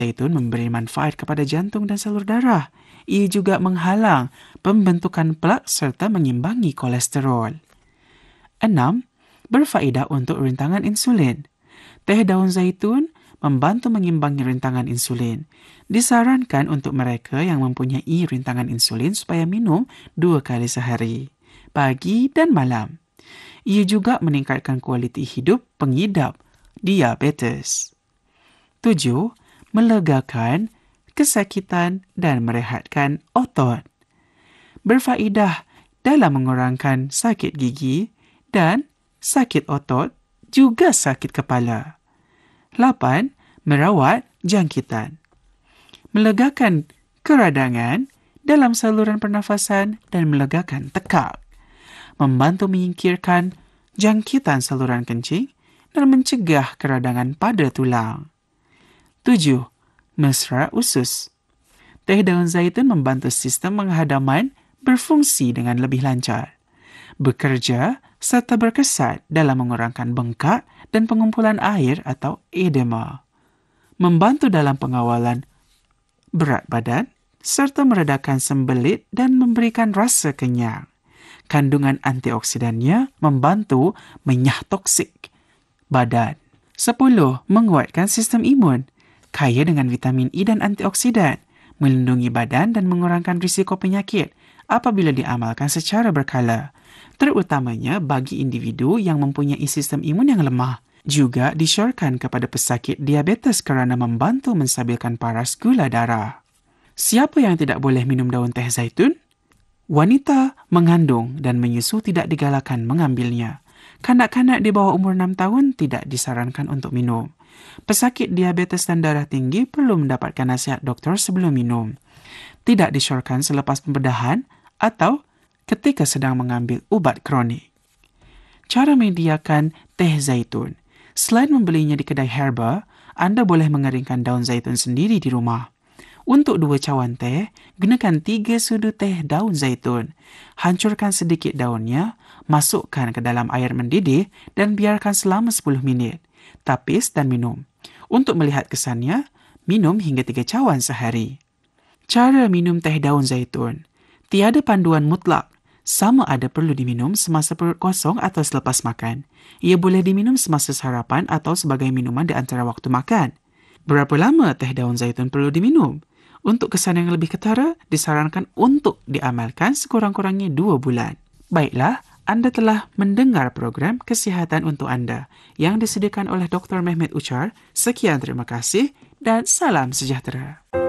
zaitun memberi manfaat kepada jantung dan salur darah. Ia juga menghalang pembentukan plak serta mengimbangi kolesterol. 6. Berfaedah untuk rintangan insulin. Teh daun zaitun membantu mengimbangi rintangan insulin. Disarankan untuk mereka yang mempunyai rintangan insulin supaya minum 2 kali sehari, pagi dan malam. Ia juga meningkatkan kualiti hidup pengidap diabetes. 7. Melegakan kesakitan dan merehatkan otot. Berfaedah dalam mengurangkan sakit gigi dan sakit otot, juga sakit kepala. 8. Merawat jangkitan. Melegakan keradangan dalam saluran pernafasan dan melegakan tekak. Membantu menyingkirkan jangkitan saluran kencing dan mencegah keradangan pada tulang. 7. Mesra usus. Teh daun zaitun membantu sistem penghadaman berfungsi dengan lebih lancar, bekerja serta berkesan dalam mengurangkan bengkak dan pengumpulan air atau edema. Membantu dalam pengawalan berat badan serta meredakan sembelit dan memberikan rasa kenyang. Kandungan antioksidannya membantu menyah toksik badan. 10. Menguatkan sistem imun. Kaya dengan vitamin E dan antioksidan, melindungi badan dan mengurangkan risiko penyakit apabila diamalkan secara berkala, terutamanya bagi individu yang mempunyai sistem imun yang lemah. Juga disyorkan kepada pesakit diabetes kerana membantu menstabilkan paras gula darah. Siapa yang tidak boleh minum daun teh zaitun? Wanita mengandung dan menyusu tidak digalakkan mengambilnya. Kanak-kanak di bawah umur 6 tahun tidak disarankan untuk minum. Pesakit diabetes dan darah tinggi perlu mendapatkan nasihat doktor sebelum minum. Tidak disyorkan selepas pembedahan atau ketika sedang mengambil ubat kronik. Cara menyediakan teh zaitun. Selain membelinya di kedai herba, anda boleh mengeringkan daun zaitun sendiri di rumah. Untuk 2 cawan teh, gunakan 3 sudu teh daun zaitun. Hancurkan sedikit daunnya, masukkan ke dalam air mendidih dan biarkan selama 10 minit. Tapis dan minum. Untuk melihat kesannya, minum hingga 3 cawan sehari. Cara minum teh daun zaitun. Tiada panduan mutlak. Sama ada perlu diminum semasa perut kosong atau selepas makan. Ia boleh diminum semasa sarapan atau sebagai minuman di antara waktu makan. Berapa lama teh daun zaitun perlu diminum? Untuk kesan yang lebih ketara, disarankan untuk diamalkan sekurang-kurangnya 2 bulan. Baiklah, anda telah mendengar program Kesihatan untuk Anda yang disediakan oleh Dr. Mehmet Uchar. Sekian terima kasih dan salam sejahtera.